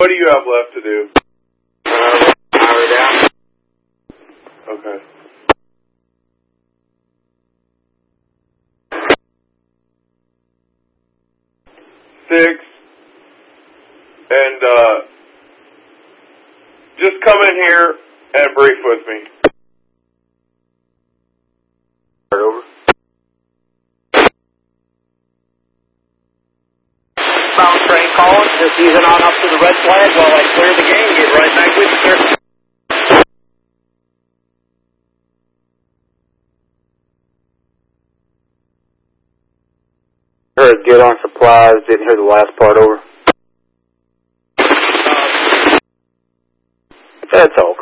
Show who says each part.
Speaker 1: What do you have left to do?
Speaker 2: Hour down.
Speaker 1: Okay. Six. And, just come in here and brief with me.
Speaker 2: Start over. Found train calling, just easing on up to the red flag while I clear the game. Get right back with you, sir. Heard get on supplies, didn't hear the last part over. That's all.